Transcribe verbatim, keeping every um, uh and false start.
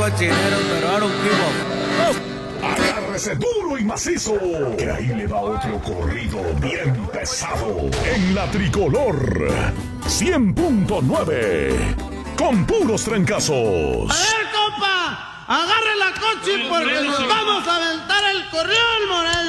cochinero, pero I don't give a fuck. Agárrese duro y macizo, que ahí le va otro corrido bien pesado. En la Tricolor cien punto nueve, con puros trancazos. A ver, compa, agarre la coche porque nos vamos a aventar el corrión, Morel.